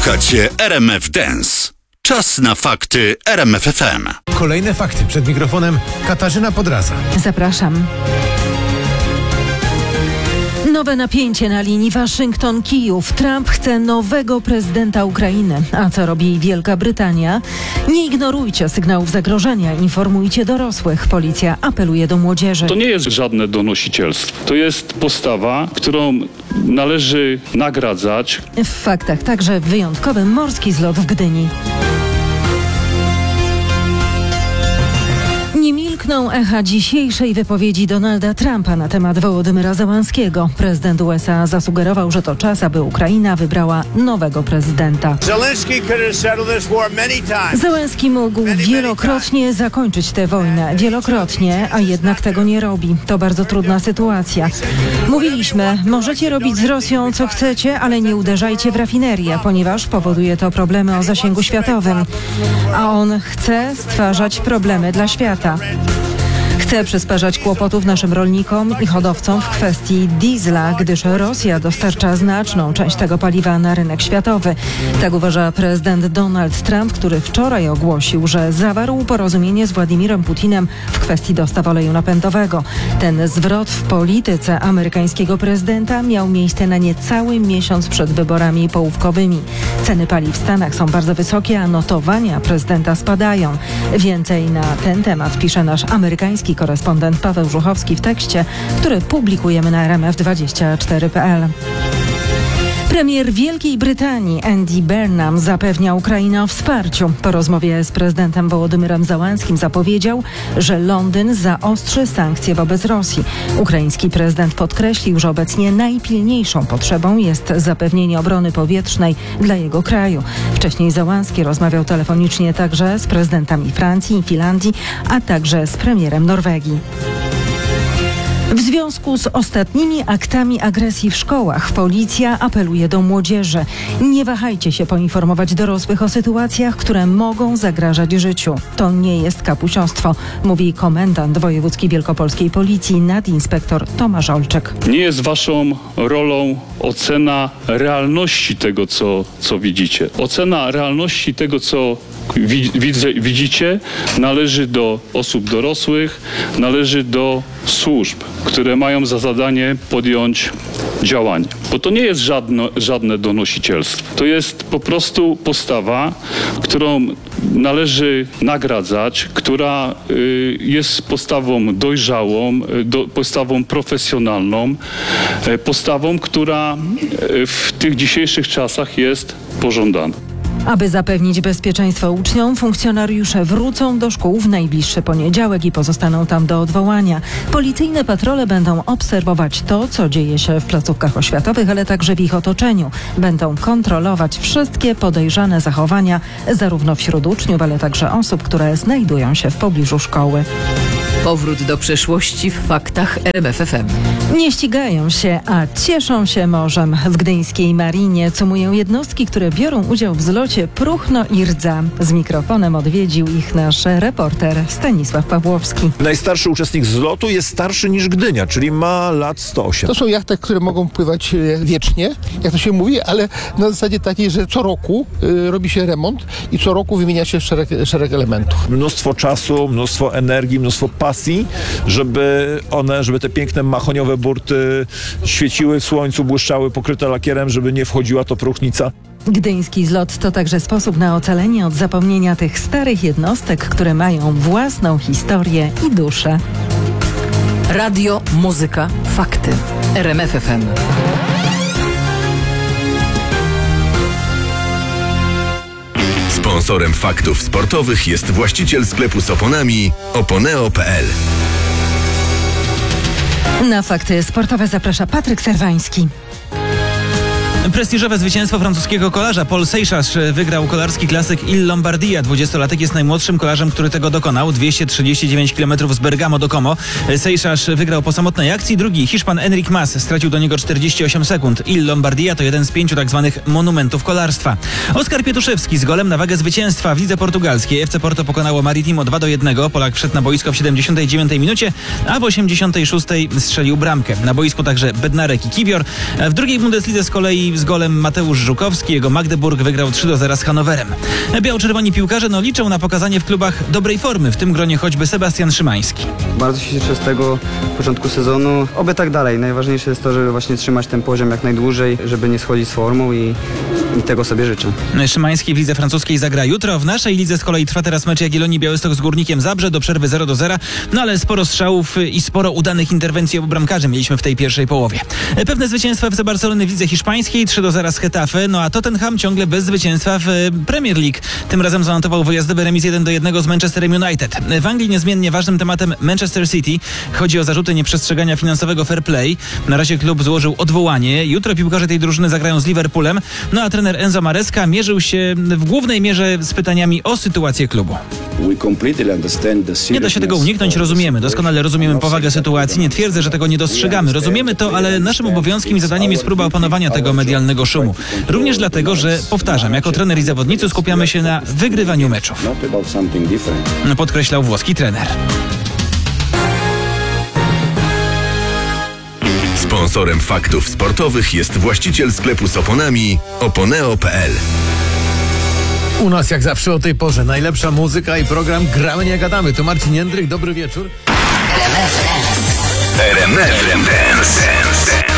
Słuchacie RMF Dance. Czas na fakty RMF FM. Kolejne fakty przed mikrofonem Katarzyna Podraza. Zapraszam. Nowe napięcie na linii Waszyngton-Kijów. Trump chce nowego prezydenta Ukrainy. A co robi Wielka Brytania? Nie ignorujcie sygnałów zagrożenia. Informujcie dorosłych. Policja apeluje do młodzieży. To nie jest żadne donosicielstwo. To jest postawa, którą należy nagradzać. W faktach także wyjątkowy morski zlot w Gdyni. Nie milkną echa dzisiejszej wypowiedzi Donalda Trumpa na temat Wołodymyra Zełenskiego. Prezydent USA zasugerował, że to czas, aby Ukraina wybrała nowego prezydenta. Zełenski mógł wielokrotnie zakończyć tę wojnę. Wielokrotnie, a jednak tego nie robi. To bardzo trudna sytuacja. Mówiliśmy, możecie robić z Rosją co chcecie, ale nie uderzajcie w rafinerię, ponieważ powoduje to problemy o zasięgu światowym. A on chce stwarzać problemy dla świata. Chce przysparzać kłopotów naszym rolnikom i hodowcom w kwestii diesla, gdyż Rosja dostarcza znaczną część tego paliwa na rynek światowy. Tak uważa prezydent Donald Trump, który wczoraj ogłosił, że zawarł porozumienie z Władimirem Putinem w kwestii dostaw oleju napędowego. Ten zwrot w polityce amerykańskiego prezydenta miał miejsce na niecały miesiąc przed wyborami połówkowymi. Ceny paliw w Stanach są bardzo wysokie, a notowania prezydenta spadają. Więcej na ten temat pisze nasz amerykański korespondent Paweł Żuchowski w tekście, który publikujemy na rmf24.pl. Premier Wielkiej Brytanii Andy Burnham zapewnia Ukrainę o wsparciu. Po rozmowie z prezydentem Wołodymyrem Zełenskim zapowiedział, że Londyn zaostrzy sankcje wobec Rosji. Ukraiński prezydent podkreślił, że obecnie najpilniejszą potrzebą jest zapewnienie obrony powietrznej dla jego kraju. Wcześniej Zełenski rozmawiał telefonicznie także z prezydentami Francji i Finlandii, a także z premierem Norwegii. W związku z ostatnimi aktami agresji w szkołach policja apeluje do młodzieży. Nie wahajcie się poinformować dorosłych o sytuacjach, które mogą zagrażać życiu. To nie jest kapusiostwo, mówi komendant wojewódzki wielkopolskiej policji nadinspektor Tomasz Olczyk. Nie jest waszą rolą ocena realności tego, co widzicie. Ocena realności tego, co widzicie, należy do osób dorosłych, należy do służb, które mają za zadanie podjąć działanie. Bo to nie jest żadne donosicielstwo. To jest po prostu postawa, którą należy nagradzać, która jest postawą dojrzałą, postawą profesjonalną, postawą, która w tych dzisiejszych czasach jest pożądana. Aby zapewnić bezpieczeństwo uczniom, funkcjonariusze wrócą do szkół w najbliższy poniedziałek i pozostaną tam do odwołania. Policyjne patrole będą obserwować to, co dzieje się w placówkach oświatowych, ale także w ich otoczeniu. Będą kontrolować wszystkie podejrzane zachowania, zarówno wśród uczniów, ale także osób, które znajdują się w pobliżu szkoły. Powrót do przeszłości w faktach RMF FM. Nie ścigają się, a cieszą się morzem. W gdyńskiej Marinie cumują jednostki, które biorą udział w zlocie Próchno i Rdza. Z mikrofonem odwiedził ich nasz reporter Stanisław Pawłowski. Najstarszy uczestnik zlotu jest starszy niż Gdynia, czyli ma lat 108. To są jachty, które mogą pływać wiecznie, jak to się mówi, ale na zasadzie takiej, że co roku robi się remont i co roku wymienia się szereg elementów. Mnóstwo czasu, mnóstwo energii, mnóstwo pasji, żeby te piękne mahoniowe burty świeciły w słońcu, błyszczały, pokryte lakierem, żeby nie wchodziła to próchnica. Gdyński zlot to także sposób na ocalenie od zapomnienia tych starych jednostek, które mają własną historię i duszę. Radio, muzyka, fakty. RMF FM. Sponsorem faktów sportowych jest właściciel sklepu z oponami Oponeo.pl. Na fakty sportowe zaprasza Patryk Serwański. Prestiżowe zwycięstwo francuskiego kolarza. Paul Seychas wygrał kolarski klasyk Il Lombardia. 20-latek jest najmłodszym kolarzem, który tego dokonał. 239 km z Bergamo do Como. Seychas wygrał po samotnej akcji. Drugi, Hiszpan Enric Mas, stracił do niego 48 sekund. Il Lombardia to jeden z 5 tak zwanych monumentów kolarstwa. Oskar Pietuszewski z golem na wagę zwycięstwa w lidze portugalskiej. FC Porto pokonało Maritimo 2-1. Polak wszedł na boisko w 79 minucie, a w 86 strzelił bramkę. Na boisku także Bednarek i Kiwior. W drugiej Bundeslidze z kolei z golem Mateusz Żukowski. Jego Magdeburg wygrał 3-0 z Hannowerem. Biało-czerwoni piłkarze liczą na pokazanie w klubach dobrej formy, w tym gronie choćby Sebastian Szymański. Bardzo się cieszę z tego początku sezonu. Oby tak dalej. Najważniejsze jest to, żeby właśnie trzymać ten poziom jak najdłużej, żeby nie schodzić z formą i tego sobie życzę. Szymański w lidze francuskiej zagra jutro. W naszej lidze z kolei trwa teraz mecz Jagiellonii Białystok z Górnikiem Zabrze do przerwy 0-0. Ale sporo strzałów i sporo udanych interwencji obu bramkarzy mieliśmy w tej pierwszej połowie. Pewne zwycięstwa FC Barcelony w lidze hiszpańskiej 3-0 z Getafe, a Tottenham ciągle bez zwycięstwa w Premier League. Tym razem zanotował wyjazdowy remis 1-1 z Manchesterem United. W Anglii niezmiennie ważnym tematem Manchester City. Chodzi o zarzuty nieprzestrzegania finansowego fair play. Na razie klub złożył odwołanie. Jutro piłkarze tej drużyny zagrają z Liverpoolem, a trener Enzo Maresca mierzył się w głównej mierze z pytaniami o sytuację klubu. Nie da się tego uniknąć, rozumiemy. Doskonale rozumiemy powagę sytuacji. Nie twierdzę, że tego nie dostrzegamy. Rozumiemy to, ale naszym obowiązkiem i zadaniem jest próba opanowania tego medialnego szumu. Również dlatego, że, powtarzam, jako trener i zawodnicy skupiamy się na wygrywaniu meczów. Podkreślał włoski trener. Sponsorem faktów sportowych jest właściciel sklepu z oponami oponeo.pl. U nas jak zawsze o tej porze najlepsza muzyka i program Gramy nie gadamy. To Marcin Jędryk, dobry wieczór. RMF Dance.